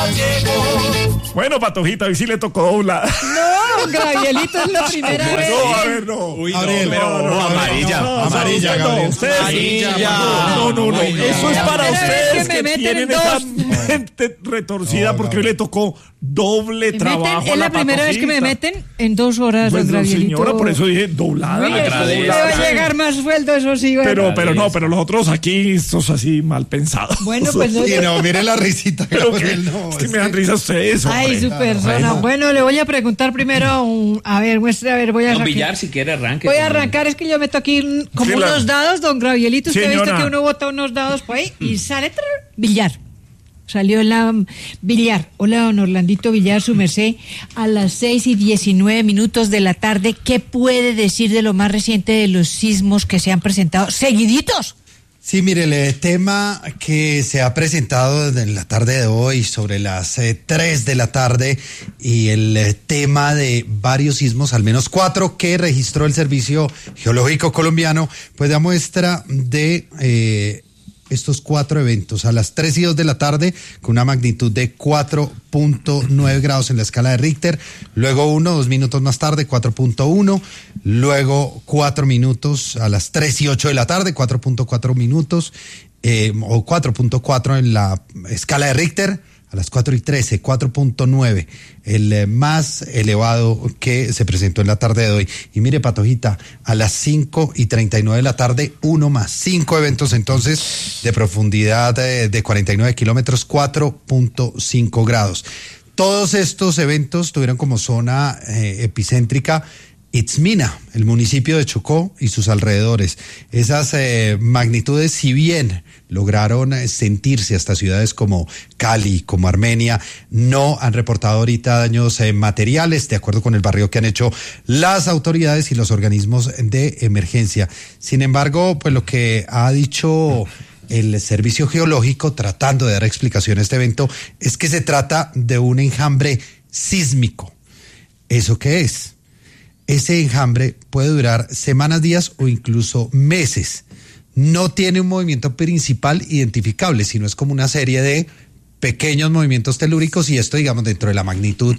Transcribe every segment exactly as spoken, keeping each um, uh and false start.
ya llegó. Bueno, Patojita, hoy sí le tocó doblar. No, Gabrielito, es la primera vez. No, a ver, no. Uy, Gabriel, no, pero no, no, amarilla, no, no, amarilla, no, Gabriel. ustedes, Amarilla, no, no, no, Uy, no. eso es para La primera vez ustedes que que, me meten tienen en esa dos. mente retorcida No, porque hoy Gabriel. le tocó doble Me trabajo meten, a es la la primera vez que me Patojita. meten en dos horas, Pues don no, Gabrielito. señora, por eso dije doblada. Uy, le eso doblada. me va a llegar más sueldo, eso sí. bueno. Pero, pero no, pero los otros aquí, estos así mal pensados. Bueno, pues no. Sí, no, mire la risita. Pero que, Gabriel, no, es que es me dan risa ustedes, Ay, hombre. su persona. bueno. Bueno, le voy a preguntar primero, un- a ver, muestre, a ver, voy a Don arrancar. Villar, si quiere, arranque. Voy a arrancar, es que yo meto aquí un- como Sí, la- unos dados, don Gabrielito. Usted ha visto Señora. que uno bota unos dados por ahí y sale trrr, Villar. Salió la mm, Villar. Hola, don Orlandito Villar, su merced. A las seis y diecinueve minutos de la tarde, ¿qué puede decir de lo más reciente de los sismos que se han presentado seguiditos? Sí, mire, el tema que se ha presentado en la tarde de hoy sobre las eh, tres de la tarde y el eh, tema de varios sismos, al menos cuatro que registró el Servicio Geológico Colombiano, pues da muestra de eh, estos cuatro eventos. A las tres y dos de la tarde, con una magnitud de cuatro punto nueve grados en la escala de Richter, luego uno, dos minutos más tarde, cuatro punto uno, luego cuatro minutos a las tres y ocho de la tarde, cuatro punto cuatro minutos, eh, o cuatro punto cuatro en la escala de Richter, a las cuatro y trece, cuatro punto nueve, el eh, más elevado que se presentó en la tarde de hoy. Y mire, Patojita, a las cinco y treinta y nueve de la tarde, uno más, cinco eventos entonces de profundidad eh, de cuarenta y nueve kilómetros, cuatro punto cinco grados. Todos estos eventos tuvieron como zona eh, epicéntrica Itzmina, el municipio de Chocó y sus alrededores. Esas eh, magnitudes, si bien lograron eh, sentirse hasta ciudades como Cali, como Armenia, no han reportado ahorita daños eh, materiales, de acuerdo con el barrio que han hecho las autoridades y los organismos de emergencia. Sin embargo, pues lo que ha dicho el Servicio Geológico, tratando de dar explicación a este evento, es que se trata de un enjambre sísmico. ¿Eso qué es? Ese enjambre puede durar semanas, días o incluso meses. No tiene un movimiento principal identificable, sino es como una serie de pequeños movimientos telúricos, y esto, digamos, dentro de la magnitud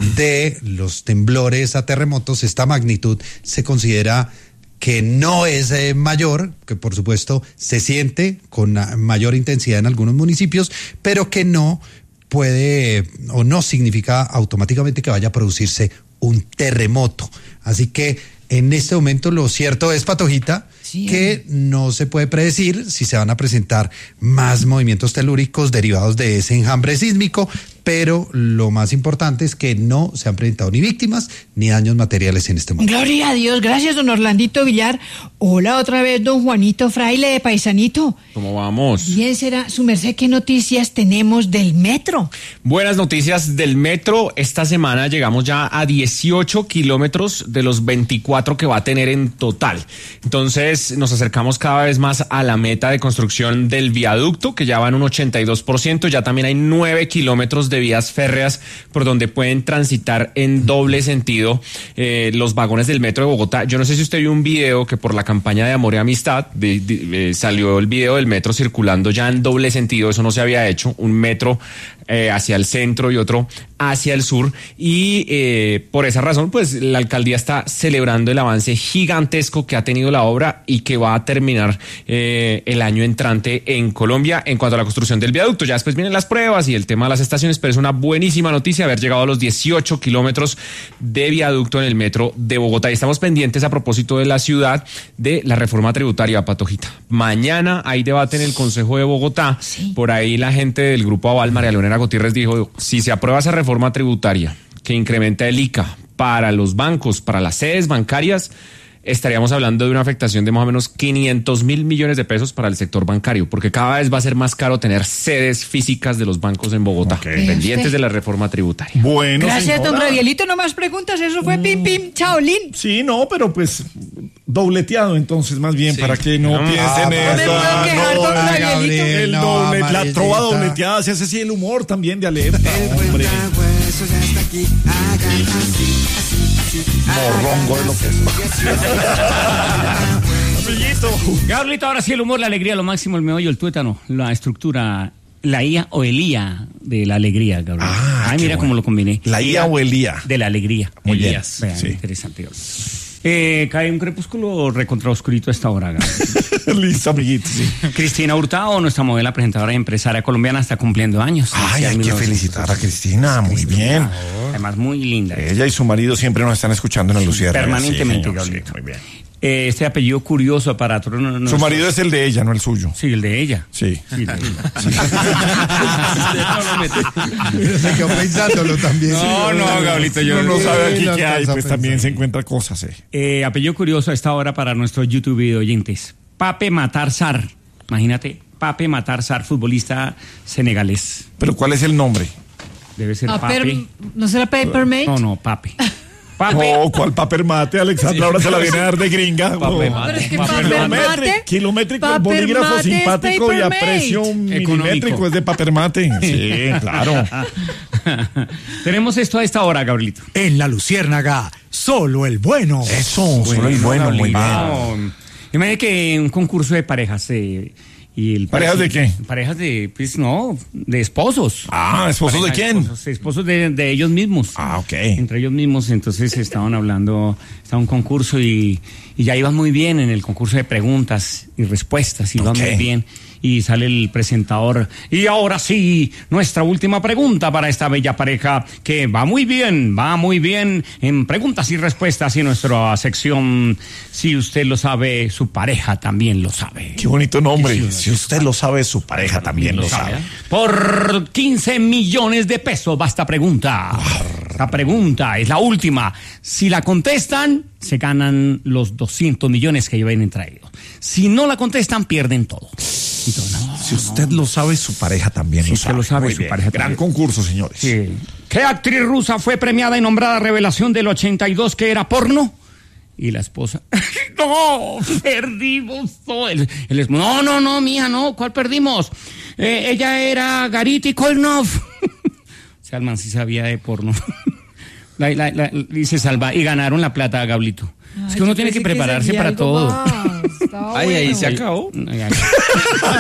de los temblores a terremotos, esta magnitud se considera que no es eh, mayor, que por supuesto se siente con mayor intensidad en algunos municipios, pero que no puede o no significa automáticamente que vaya a producirse un terremoto. Así que en este momento lo cierto es, Patojita, sí, que no se puede predecir si se van a presentar más movimientos telúricos derivados de ese enjambre sísmico, pero lo más importante es que no se han presentado ni víctimas ni daños materiales en este momento. Gloria a Dios, gracias, don Orlandito Villar. Hola otra vez, don Juanito Fraile de Paisanito. ¿Cómo vamos? Bien será, su merced, ¿qué noticias tenemos del metro? Buenas noticias del metro. Esta semana llegamos ya a dieciocho kilómetros de los veinticuatro que va a tener en total. Entonces nos acercamos cada vez más a la meta de construcción del viaducto, que ya va en un ochenta y dos por ciento. Ya también hay nueve kilómetros de vías férreas por donde pueden transitar en doble sentido eh, los vagones del metro de Bogotá. Yo no sé si usted vio un video que por la campaña de Amor y Amistad de, de, de, salió el video del metro circulando ya en doble sentido. Eso no se había hecho, un metro eh, hacia el centro y otro hacia el sur, y eh, por esa razón pues la alcaldía está celebrando el avance gigantesco que ha tenido la obra y que va a terminar eh, el año entrante en Colombia en cuanto a la construcción del viaducto. Ya después vienen las pruebas y el tema de las estaciones, pero es una buenísima noticia haber llegado a los dieciocho kilómetros de viaducto en el metro de Bogotá. Y estamos pendientes, a propósito de la ciudad, de la reforma tributaria, Patojita. Mañana hay debate en el Consejo de Bogotá. Sí. Por ahí la gente del Grupo Aval, María Leonera Gutiérrez, dijo, si se aprueba esa reforma tributaria que incrementa el I C A para los bancos, para las sedes bancarias, estaríamos hablando de una afectación de más o menos quinientos mil millones de pesos para el sector bancario, porque cada vez va a ser más caro tener sedes físicas de los bancos en Bogotá, okay, pendientes de la reforma tributaria. Bueno, gracias, señora. don Gabrielito, no más preguntas, eso fue mm. pim, pim, chaolín. Sí, no, pero pues dobleteado entonces, más bien, sí, para que no, no piensen ah, eso. No me quejar, no, don Gabrielito. El no, doble, la amarillita. trova dobleteada, se hace así el humor también de alerta. Hombre. Morrongo de lo que es. Gabrielito, ahora sí el humor, la alegría, lo máximo, el meollo, el tuétano, la estructura La Ia o Elía de la alegría, Gabriel. Ah, Ay, mira bueno. cómo lo combiné. La Ia o Elía. De la alegría. Muy bien, Elías. Vean, sí. interesante, Gabriel. Eh, cae un crepúsculo recontra oscurito a esta hora, Gabriel. Listo, amiguitos. Sí. Cristina Hurtado, nuestra modelo, presentadora y empresaria colombiana, está cumpliendo años. Ay, hay que felicitar a Cristina, muy bien. Además, muy linda. Ella y su marido siempre nos están escuchando en la Lucía. Permanentemente, sí, Gabrielito. sí, muy bien. Eh, este apellido curioso para todos. No, no, Su marido es el de ella, no el suyo. Sí, el de ella. Sí. Sí, el de ella. Se quedó pensándolo también. No, no, Gabrielito, yo Uno no sabe aquí Sí, qué hay, alcanza pues a también pensar. se encuentra cosas, eh. Eh, apellido curioso a esta hora para nuestros YouTube video oyentes. Pape Matar Sarr. Imagínate, Pape Matar Sarr, futbolista senegalés. Pero ¿cuál es el nombre? Debe ser Paper- Pape. ¿No será Papermate? No, no, Pape. Pape. No, ¿cuál paper mate, Alexandra? Ahora se la viene a dar de gringa. Paper No. mate. Pero es que Paper paper mate, mate. kilométrico, el Paper bolígrafo mate es simpático y a paper precio mate. milimétrico es de paper mate. Sí, claro. Tenemos esto a esta hora, Gabrielito. En la Luciérnaga, solo el bueno. Eso, solo el bueno, muy bien. Wow. Imagínate que un concurso de parejas eh, y el ¿Parejas de qué? Parejas de, pues no, de esposos. Ah, ¿esposos de Pareja quién? Esposos, esposos de, de ellos mismos. Ah, ok. Entre ellos mismos, entonces estaban hablando, estaba un concurso y, y ya iban muy bien en el concurso de preguntas y respuestas, iban Ok. muy bien. Y sale el presentador. Y ahora sí, nuestra última pregunta para esta bella pareja que va muy bien, va muy bien en preguntas y respuestas y nuestra sección. Si usted lo sabe, su pareja también lo sabe. Qué bonito nombre. Si usted lo sabe, su pareja también lo sabe. Por quince millones de pesos va esta pregunta. Esta pregunta es la última. Si la contestan, se ganan los doscientos millones que vienen traídos. Si no la contestan, pierden todo. Entonces, no, Si usted lo sabe, su pareja también Si lo usted sabe. lo sabe, Muy su bien. pareja Gran también. concurso, señores. Sí. ¿Qué actriz rusa fue premiada y nombrada revelación del ochenta y dos que era porno? Y la esposa, no, perdimos todo. El, el esp- no, no, no, mía, no, ¿cuál perdimos? Eh, ella era Garity Kolnov. O sea, el man sí sabía de porno. La- la- la- y se salva, y ganaron la plata, Gablito. Es que uno tiene que prepararse para todo. Ay, ahí se acabó. Ay, ay.